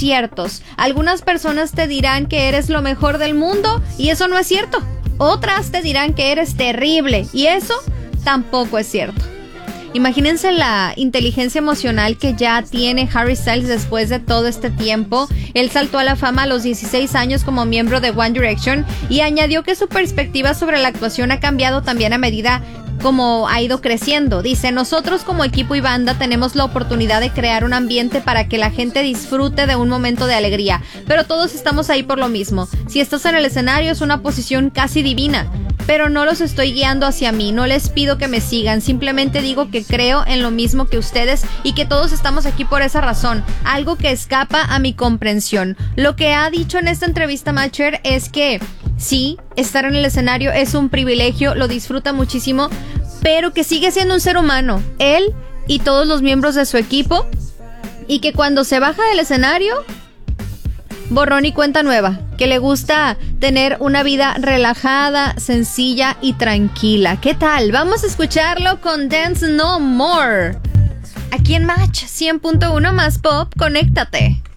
ciertos. Algunas personas te dirán que eres lo mejor del mundo y eso no es cierto. Otras te dirán que eres terrible y eso tampoco es cierto. Imagínense la inteligencia emocional que ya tiene Harry Styles después de todo este tiempo. Él saltó a la fama a los 16 años como miembro de One Direction y añadió que su perspectiva sobre la actuación ha cambiado también a medida como ha ido creciendo. Dice, nosotros como equipo y banda tenemos la oportunidad de crear un ambiente para que la gente disfrute de un momento de alegría, pero todos estamos ahí por lo mismo. Si estás en el escenario es una posición casi divina, pero no los estoy guiando hacia mí, no les pido que me sigan, simplemente digo que creo en lo mismo que ustedes y que todos estamos aquí por esa razón, algo que escapa a mi comprensión. Lo que ha dicho en esta entrevista Matcher es que sí, estar en el escenario es un privilegio, lo disfruta muchísimo, pero que sigue siendo un ser humano, él y todos los miembros de su equipo, y que cuando se baja del escenario, borrón y cuenta nueva, que le gusta tener una vida relajada, sencilla y tranquila. ¿Qué tal? Vamos a escucharlo con Dance No More. Aquí en Match 100.1 más pop, conéctate.